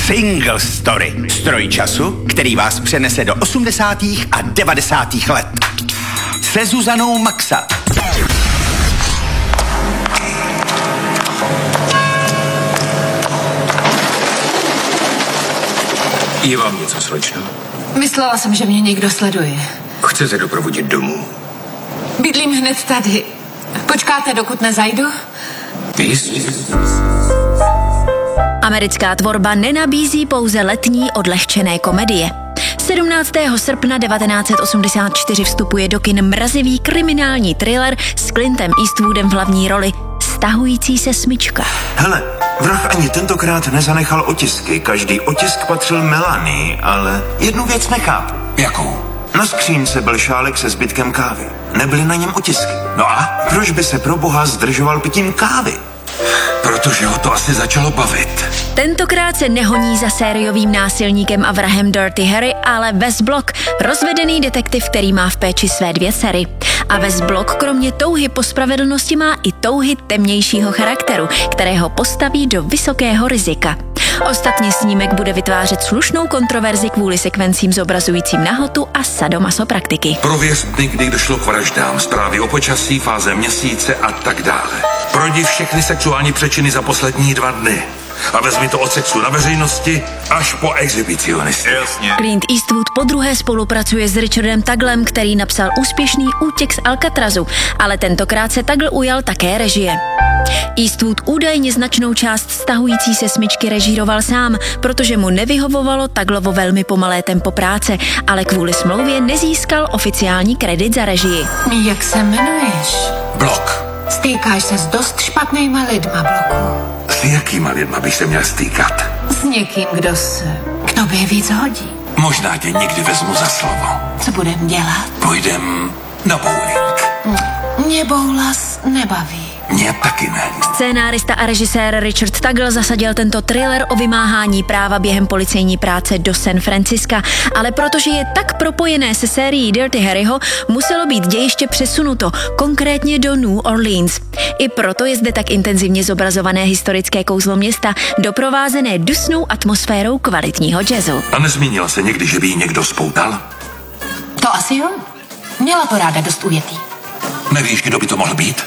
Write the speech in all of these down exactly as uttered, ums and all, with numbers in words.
Single Story. Stroj času, který vás přenese do osmdesátých a devadesátých let. Se Zuzanou Maxa. Je vám něco, slečno? Myslela jsem, že mě někdo sleduje. Chcete doprovodit domů? Bydlím hned tady. Počkáte, dokud nezajdu? Jistě. Americká tvorba nenabízí pouze letní odlehčené komedie. sedmnáctého srpna devatenáct set osmdesát čtyři vstupuje do kin mrazivý kriminální thriller s Clintem Eastwoodem v hlavní roli Stahující se smyčka. Hele, vrah ani tentokrát nezanechal otisky. Každý otisk patřil Melanie, ale jednu věc nechápu. Jakou? Na skřínce byl šálek se zbytkem kávy. Nebyly na něm otisky. No a? Proč by se pro boha zdržoval pitím kávy? Protože ho to asi začalo bavit. Tentokrát se nehoní za sériovým násilníkem a vrahem Dirty Harry, ale Wes Block, rozvedený detektiv, který má v péči své dvě dcery. A Wes Block kromě touhy po spravedlnosti má i touhy temnějšího charakteru, kterého postaví do vysokého rizika. Ostatně snímek bude vytvářet slušnou kontroverzi kvůli sekvencím zobrazujícím nahotu a sadomasopraktiky. Prověř dny, kdy došlo k vraždám, zprávy o počasí, fáze měsíce a tak dále. Projdi všechny sexuální přečiny za poslední dva dny. A vezmi to od sexu na veřejnosti až po exhibicionisty. Jasně. Clint Eastwood podruhé spolupracuje s Richardem Tugglem, který napsal úspěšný Útěk z Alcatrazu, ale tentokrát se Tuggle ujal také režie. Eastwood údajně značnou část Stahující se smyčky režíroval sám, protože mu nevyhovovalo Tugglovo velmi pomalé tempo práce, ale kvůli smlouvě nezískal oficiální kredit za režii. Jak se jmenuješ? Blok. Stýkáš se s dost špatnýma lidma, Bloku. S jakýma lidma bych se měl stýkat? S někým, kdo se k tobě víc hodí. Možná tě někdy vezmu za slovo. Co budem dělat? Půjdem na bowling. Mě boulas nebaví. Mě taky ne. Scénárista a režisér Richard Tuggle zasadil tento thriller o vymáhání práva během policejní práce do San Franciska, ale protože je tak propojené se sérií Dirty Harryho, muselo být dějiště přesunuto, konkrétně do New Orleans. I proto je zde tak intenzivně zobrazované historické kouzlo města, doprovázené dusnou atmosférou kvalitního jazzu. A nezmínila se někdy, že by jí někdo spoutal? To asi jo. Měla to ráda dost ujetý. Nevíš, kdo by to mohl být?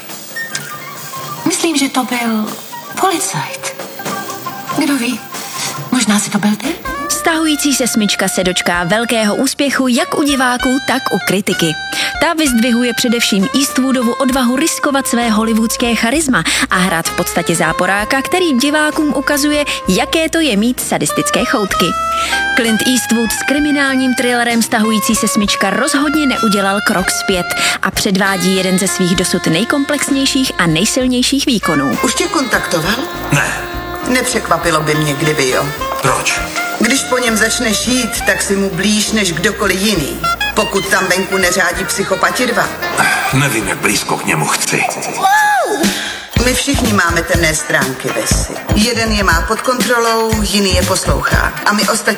Myslím, že to byl policajt. Kdo ví? Možná si to byl ty? Stahující se smyčka se dočká velkého úspěchu jak u diváků, tak u kritiky. Ta vyzdvihuje především Eastwoodovu odvahu riskovat své hollywoodské charisma a hrát v podstatě záporáka, který divákům ukazuje, jaké to je mít sadistické choutky. Clint Eastwood s kriminálním thrillerem Stahující se smyčka rozhodně neudělal krok zpět a předvádí jeden ze svých dosud nejkomplexnějších a nejsilnějších výkonů. Už tě kontaktoval? Ne. Nepřekvapilo by mě, kdyby jo. Proč? Když po něm začneš jít, tak si mu blíž než kdokoliv jiný. Pokud tam venku neřádí psychopati dva. Nevím, jak blízko k němu chci. My všichni máme temné stránky, Vesi. Jeden je má pod kontrolou, jiný je poslouchá. A my ostatní